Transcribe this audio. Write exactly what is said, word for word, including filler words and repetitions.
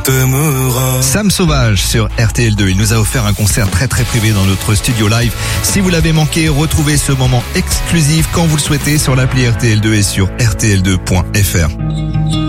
t'aimera. Sam Sauvage sur R T L deux. Il nous a offert un concert très très privé dans notre studio live. Si vous l'avez manqué, retrouvez ce moment exclusif quand vous le souhaitez sur l'appli R T L deux et sur R T L deux point F R.